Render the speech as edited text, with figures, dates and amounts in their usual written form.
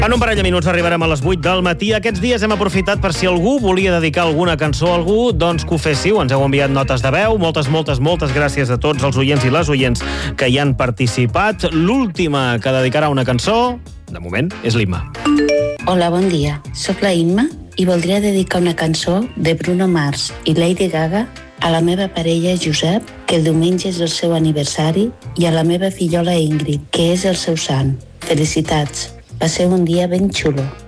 En un parell de minuts arribarem a les 8 del matí. Aquests dies hem aprofitat per si algú volia dedicar alguna cançó a algú, doncs que ho féssiu. Ens heu enviat notes de veu. Moltes gràcies a tots els oients i les oients que hi han participat. L'última que dedicarà una cançó, de moment, és l'Imma. Hola, bon dia. Soc la Imma i voldria dedicar una cançó de Bruno Mars i Lady Gaga a la meva parella Josep, que el diumenge és el seu aniversari, i a la meva fillola Ingrid, que és el seu sant. Felicitats. Va ser un dia ben xulo.